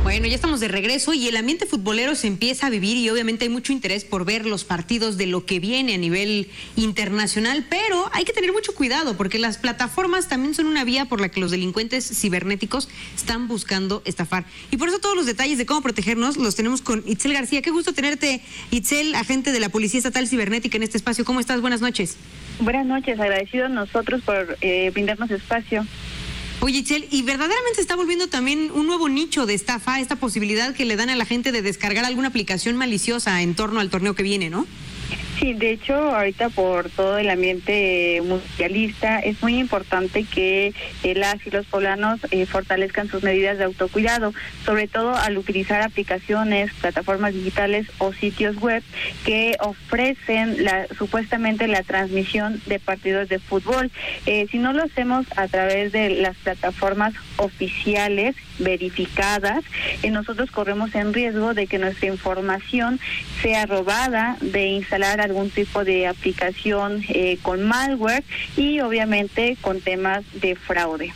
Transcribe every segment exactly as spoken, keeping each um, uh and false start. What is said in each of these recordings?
Bueno, ya estamos de regreso y el ambiente futbolero se empieza a vivir y obviamente hay mucho interés por ver los partidos de lo que viene a nivel internacional, pero hay que tener mucho cuidado porque las plataformas también son una vía por la que los delincuentes cibernéticos están buscando estafar. Y por eso todos los detalles de cómo protegernos los tenemos con Itzel García. Qué gusto tenerte, Itzel, agente de la Policía Estatal Cibernética en este espacio. ¿Cómo estás? Buenas noches. Buenas noches, agradecidos nosotros por eh, brindarnos espacio. Oye, Itzel, y verdaderamente se está volviendo también un nuevo nicho de estafa, esta posibilidad que le dan a la gente de descargar alguna aplicación maliciosa en torno al torneo que viene, ¿no? Sí, de hecho, ahorita por todo el ambiente mundialista es muy importante que eh, las y los poblanos eh, fortalezcan sus medidas de autocuidado, sobre todo al utilizar aplicaciones, plataformas digitales o sitios web que ofrecen la, supuestamente la transmisión de partidos de fútbol. Eh, si no lo hacemos a través de las plataformas oficiales verificadas, eh, nosotros corremos en riesgo de que nuestra información sea robada, de instalar algún tipo de aplicación eh, con malware y obviamente con temas de fraude.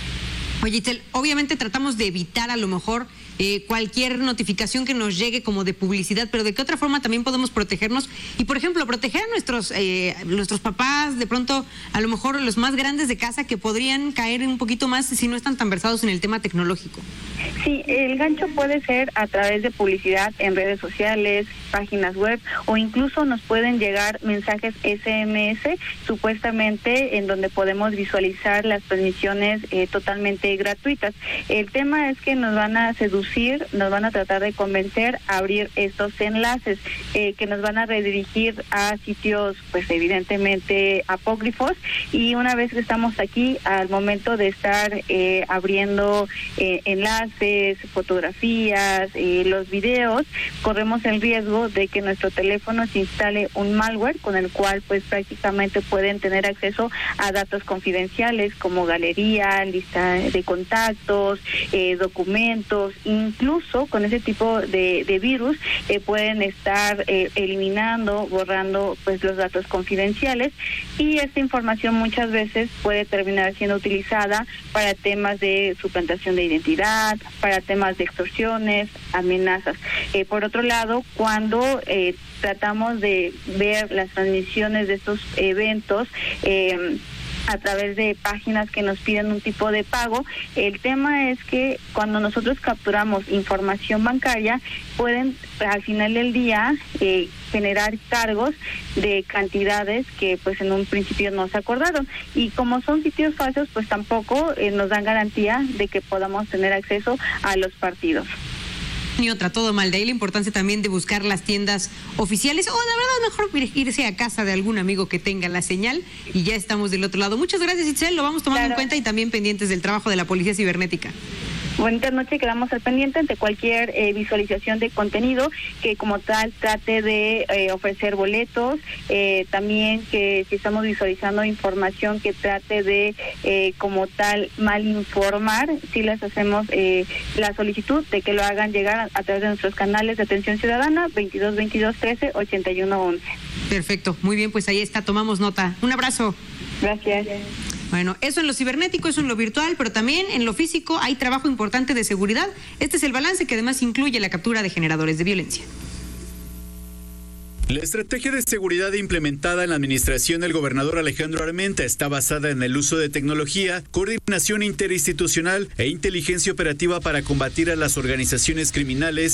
Oye, Itzel, obviamente tratamos de evitar a lo mejor eh, cualquier notificación que nos llegue como de publicidad, pero ¿de qué otra forma también podemos protegernos? Y, por ejemplo, proteger a nuestros, eh, nuestros papás, de pronto, a lo mejor los más grandes de casa que podrían caer un poquito más si no están tan versados en el tema tecnológico. Sí, el gancho puede ser a través de publicidad en redes sociales, páginas web o incluso nos pueden llegar mensajes ese eme ese supuestamente en donde podemos visualizar las transmisiones eh, totalmente gratuitas. El tema es que nos van a seducir, nos van a tratar de convencer a abrir estos enlaces eh, que nos van a redirigir a sitios pues evidentemente apócrifos y una vez que estamos aquí al momento de estar eh, abriendo eh, enlaces, fotografías, eh, los videos, corremos el riesgo de que nuestro teléfono se instale un malware con el cual pues prácticamente pueden tener acceso a datos confidenciales como galería, lista de contactos, eh, documentos, incluso con ese tipo de, de virus eh, pueden estar eh, eliminando, borrando pues los datos confidenciales y esta información muchas veces puede terminar siendo utilizada para temas de suplantación de identidad, para temas de extorsiones, amenazas. Eh, por otro lado, cuando eh, tratamos de ver las transmisiones de estos eventos, eh, a través de páginas que nos piden un tipo de pago. El tema es que cuando nosotros capturamos información bancaria, pueden al final del día eh, generar cargos de cantidades que pues en un principio no se acordaron. Y como son sitios falsos, pues tampoco eh, nos dan garantía de que podamos tener acceso a los partidos. Ni otra, todo mal. De ahí la importancia también de buscar las tiendas oficiales o de verdad mejor irse a casa de algún amigo que tenga la señal y ya estamos del otro lado. Muchas gracias, Itzel, lo vamos tomando claro. en cuenta y también pendientes del trabajo de la Policía Cibernética. Bonita noche, quedamos al pendiente ante cualquier eh, visualización de contenido que como tal trate de eh, ofrecer boletos, eh, también que si estamos visualizando información que trate de eh, como tal mal informar, si les hacemos eh, la solicitud de que lo hagan llegar a, a través de nuestros canales de atención ciudadana veintidós veintidós trece ochenta y uno once. Perfecto, muy bien, pues ahí está, tomamos nota. Un abrazo. Gracias. Bueno, eso en lo cibernético, eso en lo virtual, pero también en lo físico hay trabajo importante de seguridad. Este es el balance que además incluye la captura de generadores de violencia. La estrategia de seguridad implementada en la administración del gobernador Alejandro Armenta está basada en el uso de tecnología, coordinación interinstitucional e inteligencia operativa para combatir a las organizaciones criminales